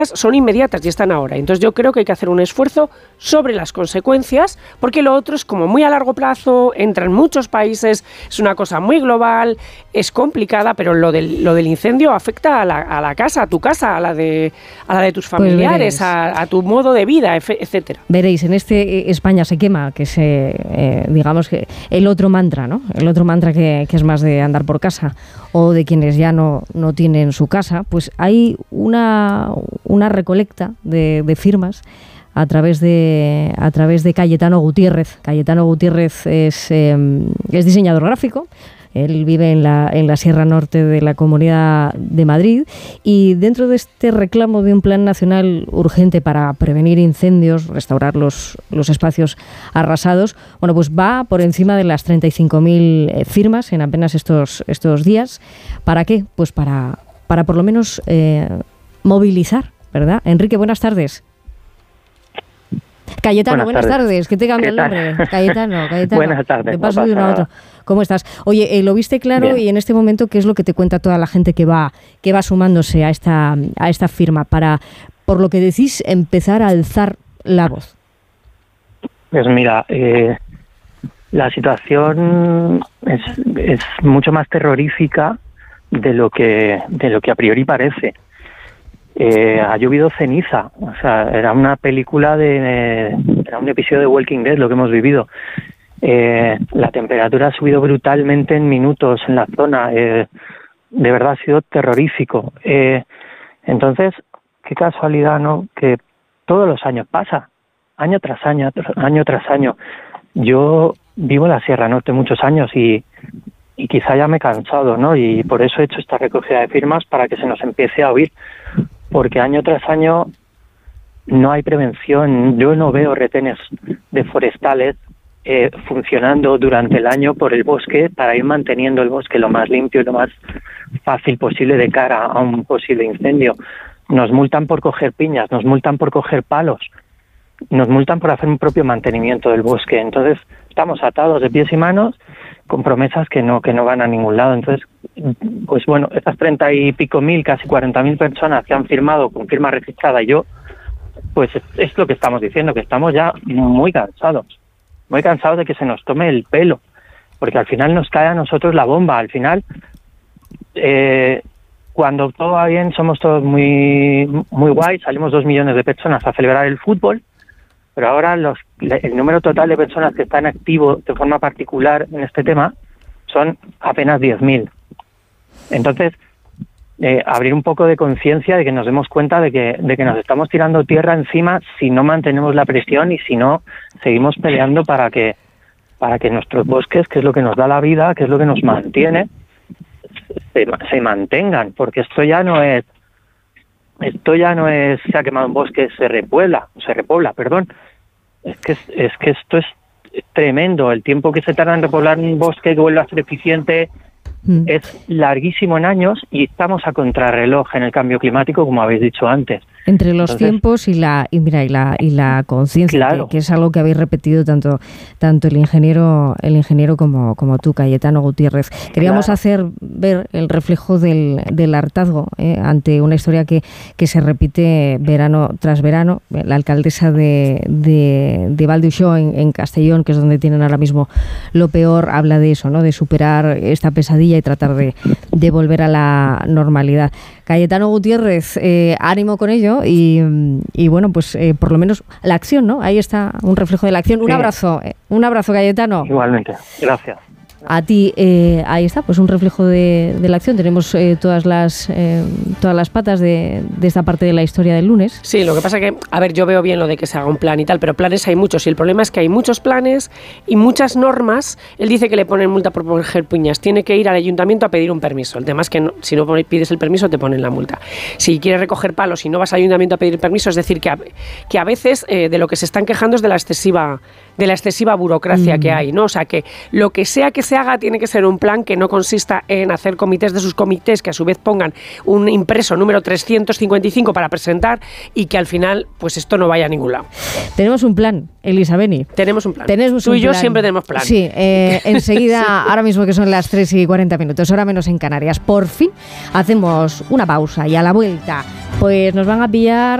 son inmediatas y están ahora. Entonces yo creo que hay que hacer un esfuerzo sobre las consecuencias, porque lo otro es como muy a largo plazo, entra en muchos países, es una cosa muy global, es complicada, pero lo del incendio afecta a la casa, a tu casa, a la de tus familiares, pues a tu modo de vida, etcétera. Veréis, en España se quema, que es, digamos, que el otro mantra, ¿no? El otro mantra que es más de andar por casa, o de quienes ya no tienen su casa, pues hay una recolecta de firmas a través de Cayetano Gutiérrez. Cayetano Gutiérrez es diseñador gráfico. Él vive en la Sierra Norte de la Comunidad de Madrid, y dentro de este reclamo de un plan nacional urgente para prevenir incendios, restaurar los espacios arrasados, bueno, pues va por encima de las 35.000 firmas en apenas estos días. ¿Para qué? Pues para por lo menos movilizar, ¿verdad? Enrique, buenas tardes. Cayetano, buenas tardes. ¿Qué te cambia el nombre? Cayetano. Buenas tardes. De paso de uno a otro. ¿Cómo estás? Oye, lo viste claro. Bien. Y en este momento, ¿qué es lo que te cuenta toda la gente que va sumándose a esta firma para, por lo que decís, empezar a alzar la voz? Pues mira, la situación es mucho más terrorífica de lo que a priori parece. Ha llovido ceniza, o sea, era una película era un episodio de Walking Dead lo que hemos vivido. La temperatura ha subido brutalmente en minutos en la zona, de verdad ha sido terrorífico. Entonces, qué casualidad, ¿no? Que todos los años pasa, año tras año. Yo vivo en la Sierra Norte muchos años y quizá ya me he cansado, ¿no? Y por eso he hecho esta recogida de firmas para que se nos empiece a oír. Porque año tras año no hay prevención. Yo no veo retenes de forestales funcionando durante el año por el bosque para ir manteniendo el bosque lo más limpio y lo más fácil posible de cara a un posible incendio. Nos multan por coger piñas, nos multan por coger palos, nos multan por hacer un propio mantenimiento del bosque. Entonces estamos atados de pies y manos con promesas que no van a ningún lado. Entonces, pues bueno, estas 30 y pico mil, casi 40.000 personas que han firmado con firma registrada, y yo, pues es lo que estamos diciendo, que estamos ya muy cansados de que se nos tome el pelo, porque al final nos cae a nosotros la bomba. Al final, cuando todo va bien, somos todos muy guay, salimos 2 millones de personas a celebrar el fútbol, pero ahora el número total de personas que están activos de forma particular en este tema son apenas 10.000. Entonces, abrir un poco de conciencia de que nos demos cuenta de que nos estamos tirando tierra encima si no mantenemos la presión y si no seguimos peleando para que nuestros bosques, que es lo que nos da la vida, que es lo que nos mantiene, se mantengan, porque esto ya no es se ha quemado un bosque, se repobla, perdón. Es que esto es tremendo. El tiempo que se tarda en repoblar un bosque que vuelve a ser eficiente es larguísimo en años, y estamos a contrarreloj en el cambio climático, como habéis dicho antes. Entre los tiempos y la conciencia, claro, que es algo que habéis repetido tanto el ingeniero como tú, Cayetano Gutiérrez. Queríamos hacer ver el reflejo del hartazgo ante una historia que se repite verano tras verano. La alcaldesa de Val d'Uixó, en Castellón, que es donde tienen ahora mismo lo peor, habla de eso, ¿no? De superar esta pesadilla y tratar de volver a la normalidad. Cayetano Gutiérrez, ánimo con ello y bueno, pues por lo menos la acción, ¿no? Ahí está un reflejo de la acción. Un abrazo, Cayetano. Igualmente, gracias. A ti, ahí está, pues un reflejo de la acción. Tenemos todas las patas de esta parte de la historia del lunes. Sí, lo que pasa que, a ver, yo veo bien lo de que se haga un plan y tal, pero planes hay muchos, y el problema es que hay muchos planes y muchas normas. Él dice que le ponen multa por coger piñas, tiene que ir al ayuntamiento a pedir un permiso. El tema es que si no pides el permiso te ponen la multa. Si quieres recoger palos y no vas al ayuntamiento a pedir permiso, es decir, que a veces de lo que se están quejando es de la excesiva burocracia que hay, ¿no? O sea, que lo que sea que se se haga tiene que ser un plan que no consista en hacer comités de sus comités, que a su vez pongan un impreso número 355 para presentar y que al final pues esto no vaya a ningún lado. Tenemos un plan, Elisa Beni. Tenemos un plan. Tenemos Tú un y yo plan. siempre tenemos plan. Sí, enseguida, ahora mismo que son las 3:40, hora menos en Canarias, por fin hacemos una pausa y a la vuelta pues nos van a pillar